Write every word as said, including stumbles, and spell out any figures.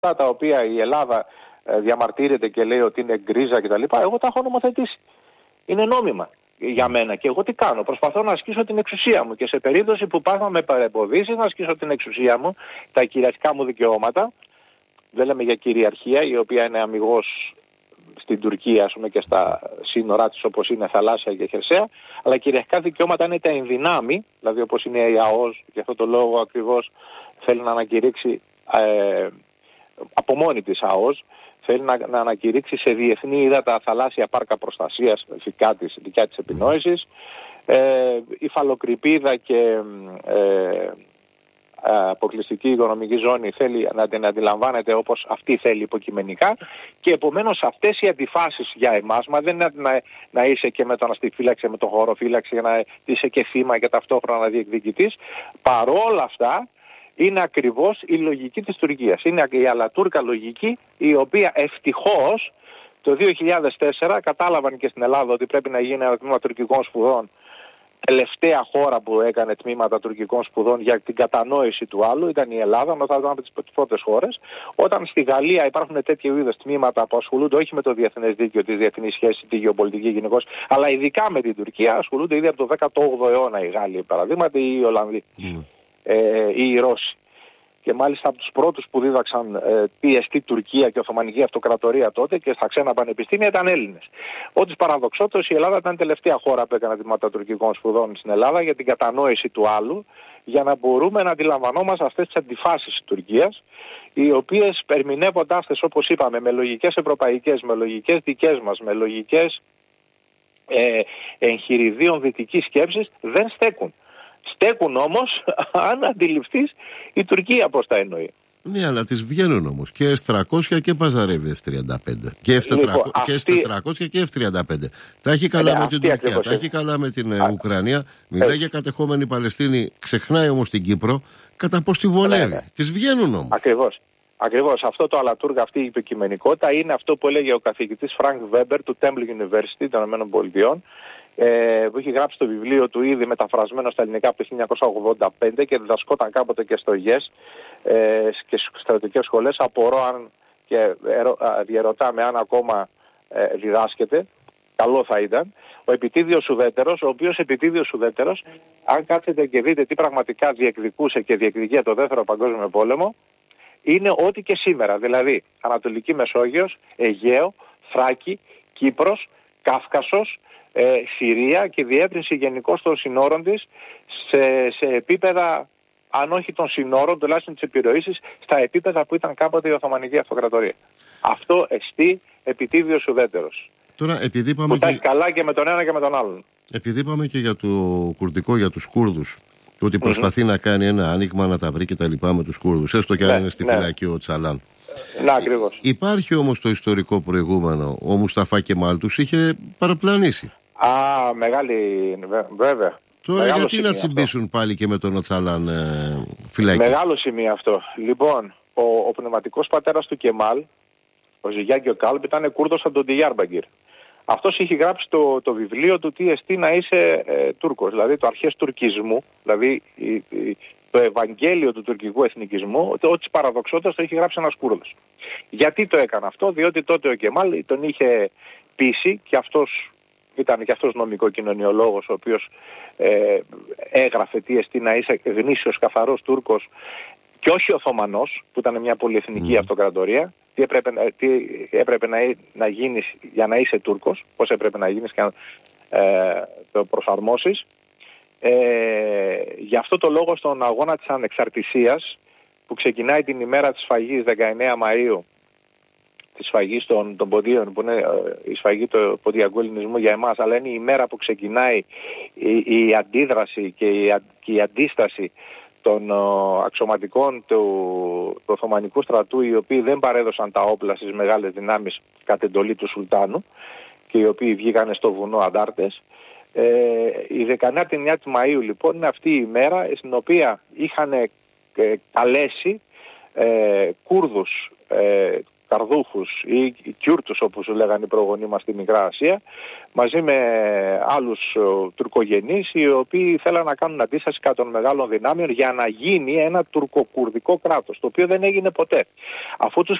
τα οποία η Ελλάδα ε, διαμαρτύρεται και λέει ότι είναι γκρίζα κτλ. Εγώ τα έχω νομοθετήσει. Είναι νόμιμα για μένα. Και εγώ τι κάνω? Προσπαθώ να ασκήσω την εξουσία μου. Και σε περίπτωση που πάθαμε με παρεμποδίσεις, να ασκήσω την εξουσία μου, τα κυριαρχικά μου δικαιώματα. Δεν λέμε για κυριαρχία, η οποία είναι αμιγώς στην Τουρκία, ας πούμε, και στα σύνορά της, όπως είναι θαλάσσια και χερσαία, αλλά κυριαρχικά δικαιώματα είναι τα ενδυνάμει, δηλαδή όπως είναι η ΑΟΣ, και αυτό το λόγο ακριβώς θέλει να ανακηρύξει ε, από μόνη της ΑΟΣ, θέλει να, να ανακηρύξει σε διεθνή ύδατα θαλάσσια πάρκα προστασίας, δικά της, δικιά της επινόησης, ε, η φαλοκρηπίδα και ε, αποκλειστική οικονομική ζώνη θέλει να την αντιλαμβάνεται όπως αυτή θέλει υποκειμενικά, και επομένως αυτές οι αντιφάσεις για εμάς, μα δεν είναι να, να είσαι και με τον αστιφύλαξη, με τον χωροφύλαξη, να είσαι και θύμα και ταυτόχρονα διεκδικητής. Παρόλα αυτά είναι ακριβώς η λογική της Τουρκίας. Είναι η αλατούρκα λογική, η οποία ευτυχώς το δύο χιλιάδες τέσσερα κατάλαβαν και στην Ελλάδα ότι πρέπει να γίνει ένα τμήμα τουρκικών σπουδών. Τελευταία χώρα που έκανε τμήματα τουρκικών σπουδών για την κατανόηση του άλλου ήταν η Ελλάδα, όταν ήταν από τις πρώτες χώρες. Όταν στη Γαλλία υπάρχουν τέτοιου είδους τμήματα που ασχολούνται όχι με το διεθνές δίκαιο, τις διεθνείς σχέσεις, τη γεωπολιτική γενικώς, αλλά ειδικά με την Τουρκία, ασχολούνται ήδη από το δέκατο όγδοο αιώνα οι Γάλλοι, παραδείγματι, ή οι Ολλανδοί, mm. ε, ή οι Ρώσοι. Και μάλιστα από τους πρώτους που δίδαξαν ε, τι εστί Τουρκία και Οθωμανική Αυτοκρατορία τότε και στα ξένα πανεπιστήμια ήταν Έλληνες. Ό,τι παραδοξότερος, η Ελλάδα ήταν η τελευταία χώρα που έκανε τμήματα τουρκικών σπουδών στην Ελλάδα για την κατανόηση του άλλου, για να μπορούμε να αντιλαμβανόμαστε αυτές τις αντιφάσεις της Τουρκίας, οι οποίες ερμηνεύοντάς τις, όπως είπαμε, με λογικές ευρωπαϊκές, με λογικές δικές μας, με λογικές ε, εγχειριδίων δυτικής σκέψης, δεν στέκουν. Στέκουν όμως αν αντιληφθείς η Τουρκία πώς τα εννοεί. Ναι, αλλά τις βγαίνουν όμως και ες τριακόσια και παζαρεύει εφ τριάντα πέντε και εφ τετρακόσια και εφ τριάντα πέντε. Τα έχει καλά, ναι, με την Τουρκία, τα έχει καλά με την Α, Ουκρανία. Μιλάει για κατεχόμενη Παλαιστίνη, ξεχνάει όμως την Κύπρο. Κατά πώς τη βολεύει. Ναι, ναι. Τις βγαίνουν όμως. Ακριβώς. Ακριβώς. Αυτό το αλατούργα, αυτή η υποκειμενικότητα είναι αυτό που έλεγε ο καθηγητής Φρανκ Βέμπερ του Temple University των ΗΠΑ, Ε, που έχει γράψει το βιβλίο του ήδη μεταφρασμένο στα ελληνικά από το χίλια εννιακόσια ογδόντα πέντε και διδασκόταν κάποτε και στο ΓΕΣ ε, και στις στρατιωτικές σχολές. Απορώ αν και διαρωτάμε αν ακόμα ε, διδάσκεται. Καλό θα ήταν. Ο Επιτίδιος Ουδέτερος, ο οποίος Επιτίδιος Ουδέτερος, αν κάτσετε και δείτε τι πραγματικά διεκδικούσε και διεκδικεί το δεύτερο παγκόσμιο πόλεμο, είναι ό,τι και σήμερα. Δηλαδή Ανατολική Μεσόγειος, Αιγαίο, Θράκη, Κύπρος, Κάφκασος, Ε, Συρία και διεύρυνση γενικώς των συνόρων της σε, σε επίπεδα, αν όχι των συνόρων, τουλάχιστον της επιρροής στα επίπεδα που ήταν κάποτε η Οθωμανική Αυτοκρατορία. Αυτό εστί Επιτίδιος Ουδέτερος. Τώρα, επειδή που τα έχει και... καλά και με τον ένα και με τον άλλον. Επειδή είπαμε και για το κουρδικό, για τους Κούρδους, ότι προσπαθεί mm-hmm. να κάνει ένα άνοιγμα, να τα βρει και τα λοιπά με τους Κούρδους, έστω και αν ναι, είναι στη ναι. φυλακή ο Τσαλάν. Να, ακριβώς. Υπάρχει όμως το ιστορικό προηγούμενο. Ο Μουσταφά Κεμάλ τους είχε παραπλανήσει. Α, μεγάλη, βέβαια. Τώρα μεγάλο γιατί να τσιμπήσουν αυτό πάλι και με τον Οτσαλάν ε, φυλακή. Μεγάλο σημείο αυτό. Λοιπόν, ο, ο πνευματικός πατέρας του Κεμάλ, ο Ζιγιάγκιο Κάλμπ, ήταν Κούρδος από τον Ντιγιάρμπαγκυρ. Αυτός είχε γράψει το, το βιβλίο του τι εστί να είσαι ε, Τούρκος, δηλαδή το αρχές τουρκισμού, δηλαδή η, η, το Ευαγγέλιο του τουρκικού εθνικισμού, το ότι παραδοξότητας το είχε γράψει ένας Κούρδος. Γιατί το έκανε αυτό? Διότι τότε ο Κεμάλ τον είχε πείσει, και αυτός ήταν και αυτός νομικό-κοινωνιολόγος, ο οποίος ε, έγραφε τι εστί να είσαι γνήσιος καθαρός Τούρκος και όχι Οθωμανός, που ήταν μια πολυεθνική mm. αυτοκρατορία. Τι έπρεπε, τι έπρεπε να, να γίνεις για να είσαι Τούρκος, πώς έπρεπε να γίνεις και να ε, το προσαρμόσεις. Ε, γι' αυτό το λόγο στον αγώνα της ανεξαρτησίας, που ξεκινάει την ημέρα της σφαγής δεκαεννέα Μαΐου, τη σφαγή των, των ποντίων, που είναι η σφαγή του ποντιακού ελληνισμού για εμάς, αλλά είναι η μέρα που ξεκινάει η, η αντίδραση και η, και η αντίσταση των ο, αξιωματικών του, του Οθωμανικού στρατού, οι οποίοι δεν παρέδωσαν τα όπλα στις μεγάλες δυνάμεις κατ' εντολή του Σουλτάνου και οι οποίοι βγήκαν στο βουνό αντάρτες. Ε, η δεκαεννέα Μαΐου λοιπόν είναι αυτή η μέρα στην οποία είχαν ε, καλέσει ε, Κούρδους ε, Καρδούφους ή Κιούρτους όπως λέγανε οι προγονείς μας στη Μικρά Ασία, μαζί με άλλους τουρκογενείς οι οποίοι θέλαν να κάνουν αντίσταση κατά των μεγάλων δυνάμεων για να γίνει ένα τουρκοκουρδικό κράτος, το οποίο δεν έγινε ποτέ. Αφού τους